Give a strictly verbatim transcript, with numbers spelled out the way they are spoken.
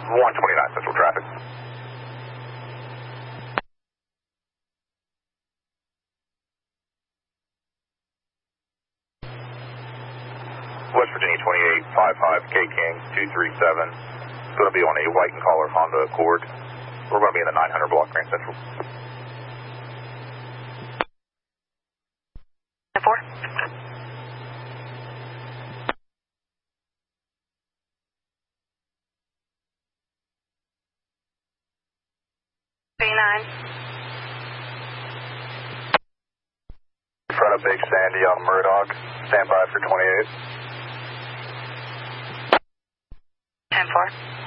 one twenty-nine Central traffic. West Virginia twenty-eight fifty-five K King two three seven. It's going to be on a white and collar Honda Accord. We're going to be in the nine hundred block, Grand Central. four. nine. In front of Big Sandy on Murdoch. Stand by for twenty-eight. ten four.